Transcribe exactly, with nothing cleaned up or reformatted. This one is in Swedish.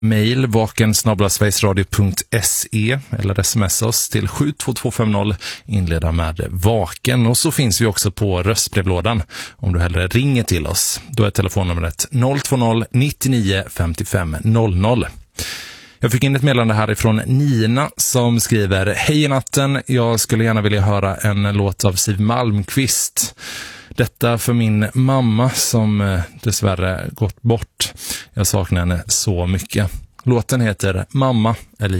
Mail vaken snabel-a sverigesradio punkt se eller smsa oss till sju två två fem noll, inleda med vaken. Och så finns vi också på röstbrevlådan om du hellre ringer till oss. Då är telefonnumret noll två noll nittionio femtiofem noll noll. Jag fick in ett meddelande härifrån Nina som skriver: Hej i natten, jag skulle gärna vilja höra en låt av Siw Malmkvist. Detta för min mamma som dessvärre gått bort. Jag saknar henne så mycket. Låten heter Mamma är